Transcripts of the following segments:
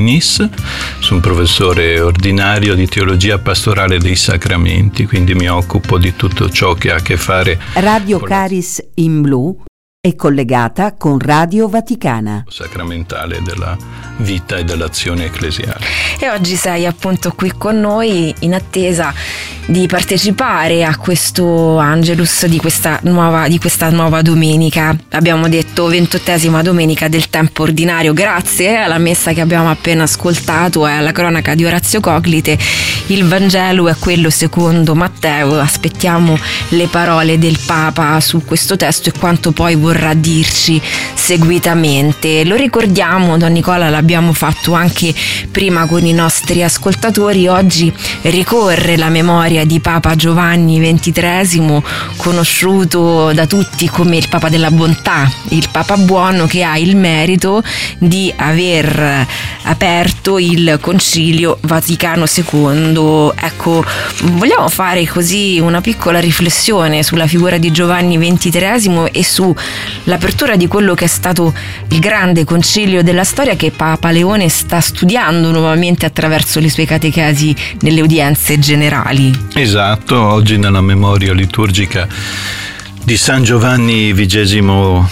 UNIS, sono professore ordinario di teologia pastorale dei sacramenti, quindi mi occupo di tutto ciò che ha a che fare Radio Caris in Blu è collegata con Radio Vaticana. Sacramentale della vita e dell'azione ecclesiale. E oggi sei appunto qui con noi in attesa di partecipare a questo Angelus di questa nuova domenica. Abbiamo detto 28ª domenica del tempo ordinario. Grazie alla messa che abbiamo appena ascoltato e alla cronaca di Orazio Coglite. Il Vangelo è quello secondo Matteo. Aspettiamo le parole del Papa su questo testo e quanto poi vorrà dirci seguitamente. Lo ricordiamo, Don Nicola, l'abbiamo fatto anche prima con i nostri ascoltatori. Oggi ricorre la memoria di Papa Giovanni XXIII, conosciuto da tutti come il Papa della Bontà, il Papa buono che ha il merito di aver aperto il Concilio Vaticano II. Ecco, vogliamo fare così una piccola riflessione sulla figura di Giovanni XXIII e sull'apertura di quello che è stato il grande concilio della storia che Papa Leone sta studiando nuovamente attraverso le sue catechesi nelle udienze generali. Esatto, oggi nella memoria liturgica di San Giovanni XXIII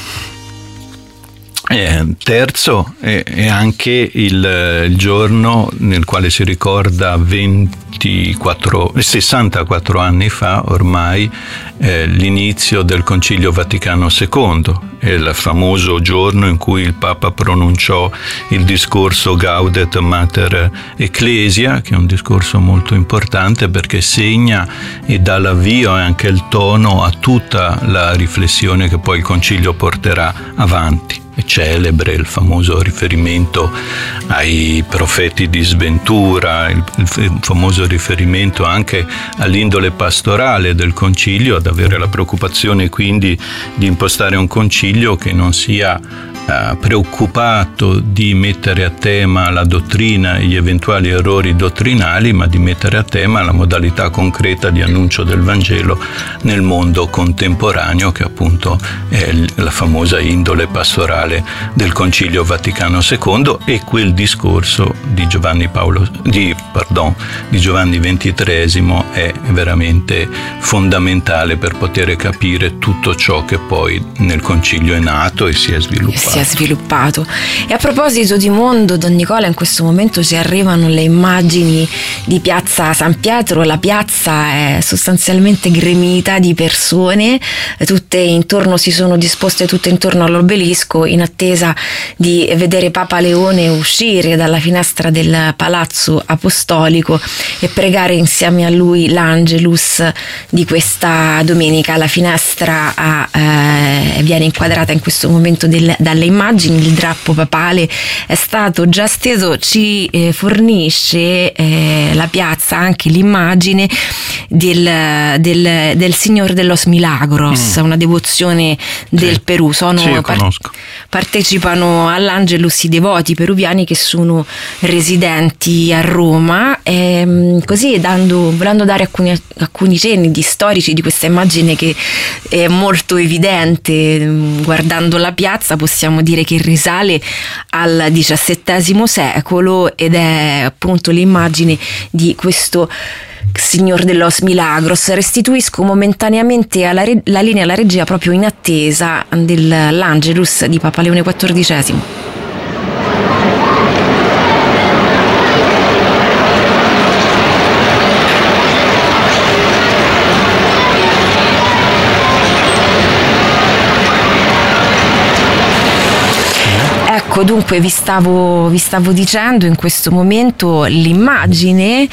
terzo è anche il giorno nel quale si ricorda 64 anni fa ormai l'inizio del Concilio Vaticano II. È il famoso giorno in cui il Papa pronunciò il discorso Gaudet Mater Ecclesia, che è un discorso molto importante perché segna e dà l'avvio e anche il tono a tutta la riflessione che poi il Concilio porterà avanti. È celebre il famoso riferimento ai profeti di sventura, il famoso riferimento anche all'indole pastorale del concilio, ad avere la preoccupazione quindi di impostare un concilio che non sia preoccupato di mettere a tema la dottrina e gli eventuali errori dottrinali, ma di mettere a tema la modalità concreta di annuncio del Vangelo nel mondo contemporaneo, che appunto è la famosa indole pastorale del Concilio Vaticano II. E quel discorso di Giovanni XXIII è veramente fondamentale per poter capire tutto ciò che poi nel Concilio è nato e si è sviluppato. E a proposito di mondo, Don Nicola, in questo momento ci arrivano le immagini di Piazza San Pietro. La piazza è sostanzialmente gremita di persone, tutte intorno si sono disposte tutte intorno all'obelisco in attesa di vedere Papa Leone uscire dalla finestra del Palazzo Apostolico e pregare insieme a lui l'Angelus di questa domenica. La finestra viene inquadrata in questo momento dalle immagini, il drappo papale è stato già steso, ci fornisce la piazza anche l'immagine del Signor de los Milagros, una devozione del Perù. Partecipano all'Angelus i devoti peruviani che sono residenti a Roma, così volendo dare alcuni cenni storici di questa immagine che è molto evidente. Guardando la piazza possiamo dire che risale al XVII secolo ed è appunto l'immagine di questo Signor de los Milagros. Restituisco momentaneamente la linea alla regia proprio in attesa dell'Angelus di Papa Leone XIV. Ecco, dunque vi stavo dicendo, in questo momento l'immagine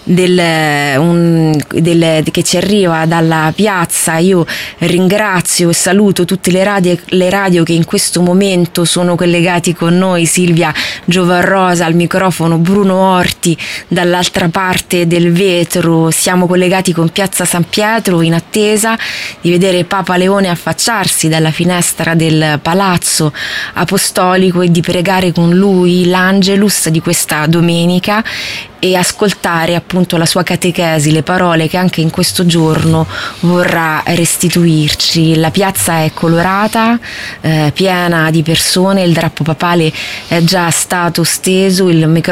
che ci arriva dalla piazza. Io ringrazio e saluto tutte le radio che in questo momento sono collegati con noi: Silvia Giovarrosa al microfono, Bruno Orti dall'altra parte del vetro. Siamo collegati con Piazza San Pietro in attesa di vedere Papa Leone affacciarsi dalla finestra del Palazzo Apostolico e di pregare con lui l'Angelus di questa domenica e ascoltare appunto la sua catechesi, le parole che anche in questo giorno vorrà restituirci. La piazza è colorata, piena di persone, il drappo papale è già stato steso, il